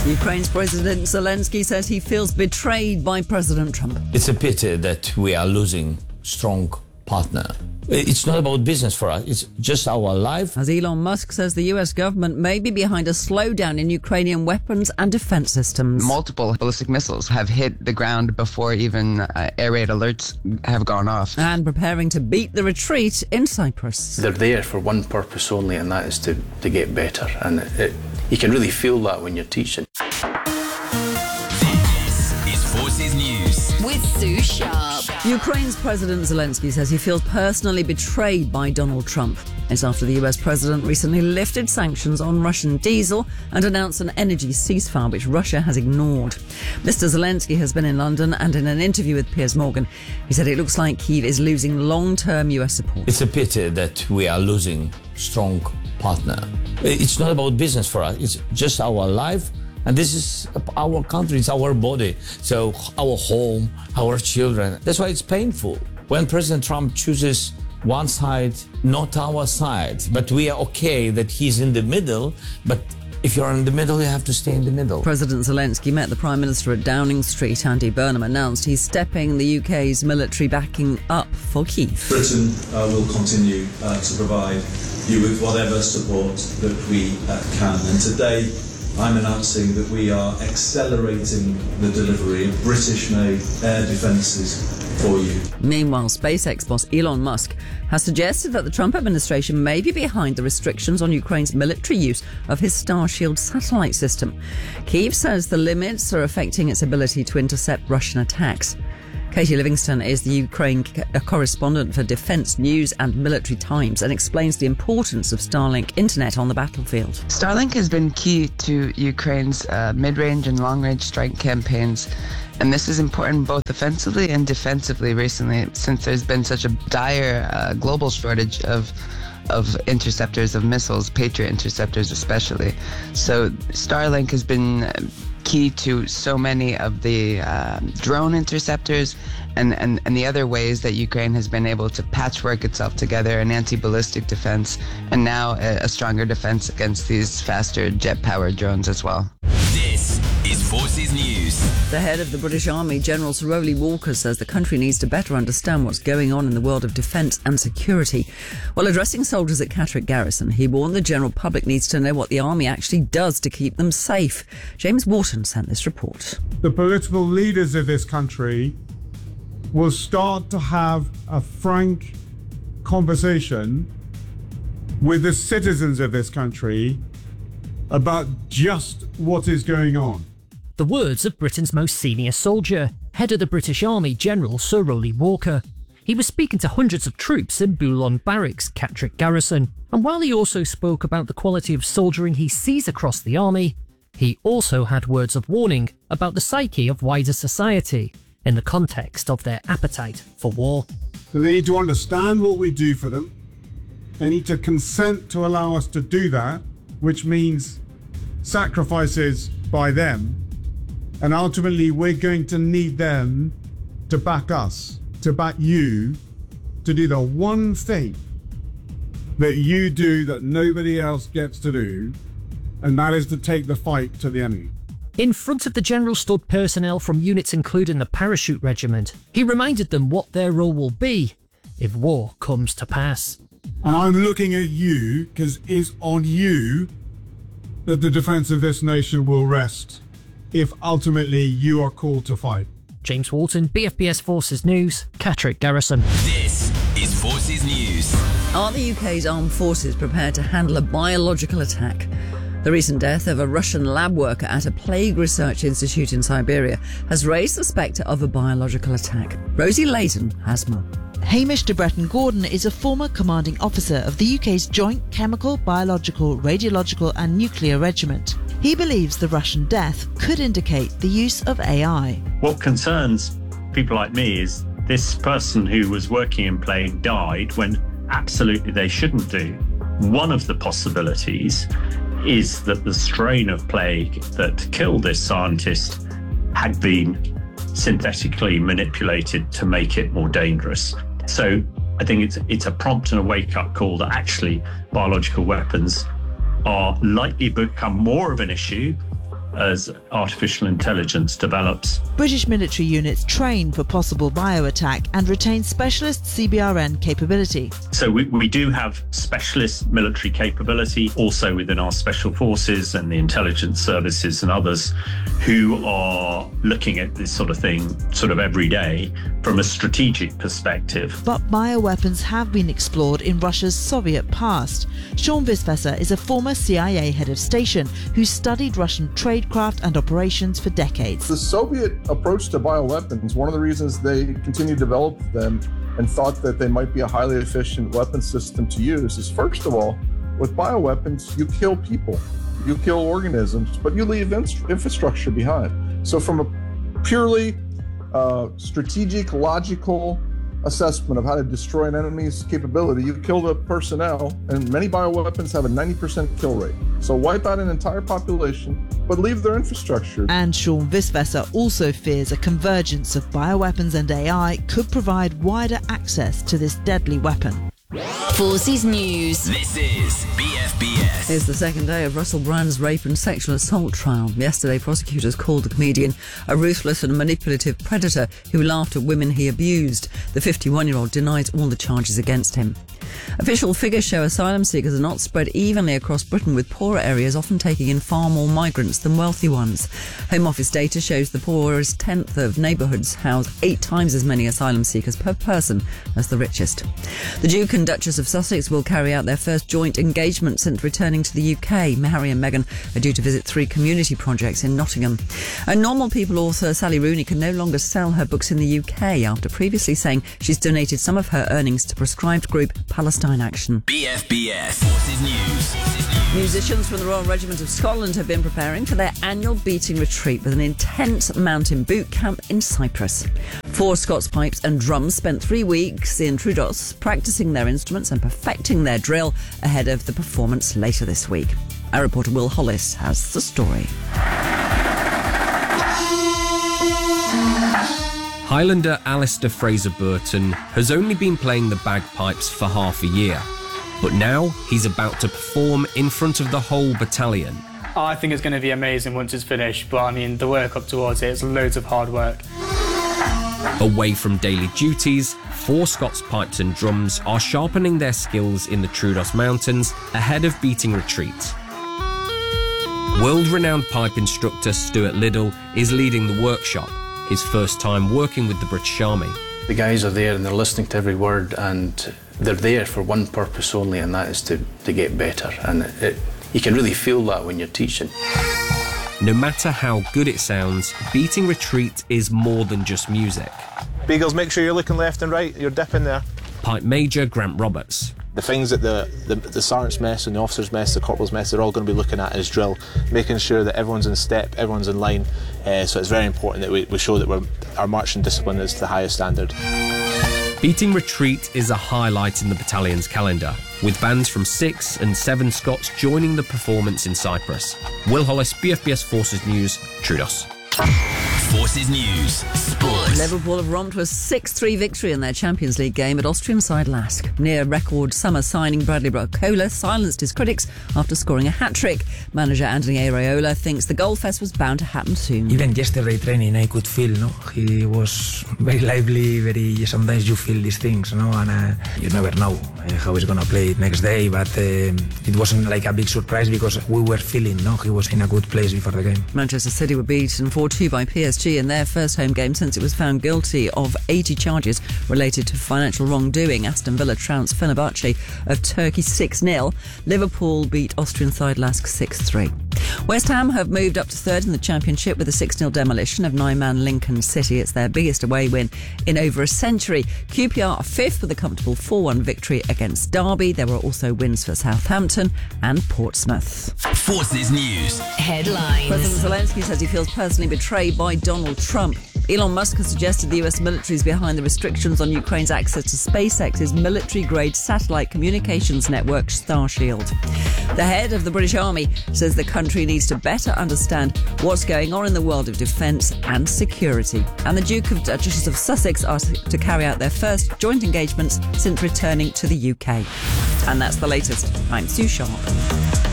Ukraine's President Zelensky says he feels betrayed by President Trump. It's a pity that we are losing strong partner. It's not about business for us. It's just our life. As Elon Musk says the US government may be behind a slowdown in Ukrainian weapons and defense systems. Multiple ballistic missiles have hit the ground before even air raid alerts have gone off. And preparing to beat the retreat in Cyprus. They're there for one purpose only, and that is to get better. And you can really feel that when you're teaching. This is Forces News with Sue Sharp. Ukraine's President Zelensky says he feels personally betrayed by Donald Trump. It's after the US president recently lifted sanctions on Russian diesel and announced an energy ceasefire, which Russia has ignored. Mr. Zelensky has been in London, and in an interview with Piers Morgan, he said it looks like Kyiv is losing long-term US support. It's a pity that we are losing strong partner. It's not about business for us. It's just our life. And this is our country, it's our body. So our home, our children. That's why it's painful. When President Trump chooses one side, not our side, but we are okay that he's in the middle. But if you're in the middle, you have to stay in the middle. President Zelensky met the Prime Minister at Downing Street. Andy Burnham announced he's stepping the UK's military backing up for Kyiv. Britain will continue to provide you with whatever support that we can. And today, I'm announcing that we are accelerating the delivery of British-made air defences for you. Meanwhile, SpaceX boss Elon Musk has suggested that the Trump administration may be behind the restrictions on Ukraine's military use of his Starshield satellite system. Kyiv says the limits are affecting its ability to intercept Russian attacks. Katie Livingston is the Ukraine correspondent for Defence News and Military Times and explains the importance of Starlink internet on the battlefield. Starlink has been key to Ukraine's mid-range and long-range strike campaigns, and this is important both offensively and defensively recently, since there's been such a dire global shortage of interceptors of missiles, Patriot interceptors especially. So Starlink has been key to so many of the drone interceptors and the other ways that Ukraine has been able to patchwork itself together, an anti-ballistic defense, and now a stronger defense against these faster jet-powered drones as well. This is Forces News. The head of the British Army, General Sir Rowley Walker, says the country needs to better understand what's going on in the world of defence and security. While addressing soldiers at Catterick Garrison, he warned the general public needs to know what the army actually does to keep them safe. James Wharton sent this report. The political leaders of this country will start to have a frank conversation with the citizens of this country about just what is going on. The words of Britain's most senior soldier, head of the British Army, General Sir Rowley Walker. He was speaking to hundreds of troops in Boulogne Barracks, Catterick Garrison, and while he also spoke about the quality of soldiering he sees across the army, he also had words of warning about the psyche of wider society in the context of their appetite for war. So they need to understand what we do for them. They need to consent to allow us to do that, which means sacrifices by them. And ultimately, we're going to need them to back us, to back you, to do the one thing that you do that nobody else gets to do, and that is to take the fight to the enemy. In front of the general stood personnel from units including the Parachute Regiment. He reminded them what their role will be if war comes to pass. And I'm looking at you because it's on you that the defence of this nation will rest if ultimately you are called to fight. James Walton, BFBS Forces News, Catterick Garrison. This is Forces News. Are the UK's armed forces prepared to handle a biological attack? The recent death of a Russian lab worker at a plague research institute in Siberia has raised the spectre of a biological attack. Rosie Layton has more. Hamish de Breton Gordon is a former commanding officer of the UK's Joint Chemical, Biological, Radiological and Nuclear Regiment. He believes the Russian death could indicate the use of AI. What concerns people like me is this person who was working in plague died when absolutely they shouldn't do. One of the possibilities is that the strain of plague that killed this scientist had been synthetically manipulated to make it more dangerous. So I think it's a prompt and a wake-up call that actually biological weapons are likely to become more of an issue as artificial intelligence develops. British military units train for possible bio-attack and retain specialist CBRN capability. So we do have specialist military capability also within our special forces and the intelligence services and others who are looking at this sort of thing sort of every day from a strategic perspective. But bioweapons have been explored in Russia's Soviet past. Sean Visvesser is a former CIA head of station who studied Russian tradecraft and operations for decades. The Soviet approach to bioweapons, one of the reasons they continued to develop them and thought that they might be a highly efficient weapon system to use is, first of all, with bioweapons, you kill people, you kill organisms, but you leave infrastructure behind. So from a purely strategic, logical assessment of how to destroy an enemy's capability, you kill the personnel, and many bioweapons have a 90% kill rate. So wipe out an entire population, but leave their infrastructure. And Sean Visvesser also fears a convergence of bioweapons and AI could provide wider access to this deadly weapon. Forces News. This is BFBS. It's the second day of Russell Brand's rape and sexual assault trial. Yesterday, prosecutors called the comedian a ruthless and manipulative predator who laughed at women he abused. The 51-year-old denies all the charges against him. Official figures show asylum seekers are not spread evenly across Britain, with poorer areas often taking in far more migrants than wealthy ones. Home Office data shows the poorest tenth of neighbourhoods house 8 times as many asylum seekers per person as the richest. The Duke and Duchess of Sussex will carry out their first joint engagement since returning to the UK. Harry and Meghan are due to visit 3 community projects in Nottingham. And Normal People author Sally Rooney can no longer sell her books in the UK after previously saying she's donated some of her earnings to proscribed group Palestine Action. BFBS Forces News. Musicians from the Royal Regiment of Scotland have been preparing for their annual beating retreat with an intense mountain boot camp in Cyprus. 4 Scots pipes and drums spent 3 weeks in Troodos practicing their instruments and perfecting their drill ahead of the performance later this week. Our reporter Will Hollis has the story. Highlander Alistair Fraser-Burton has only been playing the bagpipes for half a year, but now he's about to perform in front of the whole battalion. I think it's going to be amazing once it's finished, but I mean, the work up towards it is loads of hard work. Away from daily duties, 4 Scots pipes and drums are sharpening their skills in the Troodos Mountains ahead of beating retreat. World-renowned pipe instructor Stuart Liddell is leading the workshop, his first time working with the British Army. The guys are there and they're listening to every word, and they're there for one purpose only, and that is to get better. And you can really feel that when you're teaching. No matter how good it sounds, beating retreat is more than just music. Beagles, make sure you're looking left and right, you're dipping there. Pipe Major Grant Roberts. The things that the sergeant's mess and the officer's mess, the corporal's mess, they're all going to be looking at is drill, making sure that everyone's in step, everyone's in line. So it's very important that we show that our marching discipline is to the highest standard. Beating retreat is a highlight in the battalion's calendar, with bands from 6 and 7 Scots joining the performance in Cyprus. Will Hollis, BFBS Forces News, Troodos. Forces News Sports. Liverpool have romped to a 6-3 victory in their Champions League game at Austrian side Lask. Near record summer signing Bradley Barcola silenced his critics after scoring a hat-trick. Manager Anthony Areola thinks the goal fest was bound to happen soon. Even yesterday training I could feel, he was very lively, sometimes you feel these things, and you never know how he's going to play next day, but it wasn't like a big surprise because we were feeling, he was in a good place before the game. Manchester City were beaten 4-2 by PSG in their first home game since it was found guilty of 80 charges related to financial wrongdoing. Aston Villa trounced Fenerbahce of Turkey 6-0. Liverpool beat Austrian side Lask 6-3. West Ham have moved up to third in the Championship with a 6-0 demolition of 9-man Lincoln City. It's their biggest away win in over a century. QPR are fifth with a comfortable 4-1 victory against Derby. There were also wins for Southampton and Portsmouth. Forces News Headlines. President Zelensky says he feels personally betrayed by Donald Trump. Elon Musk has suggested the US military is behind the restrictions on Ukraine's access to SpaceX's military-grade satellite communications network, Starshield. The head of the British Army says the country needs to better understand what's going on in the world of defence and security. And the Duke and Duchess of Sussex are to carry out their first joint engagements since returning to the UK. And that's the latest. I'm Sue Sharp.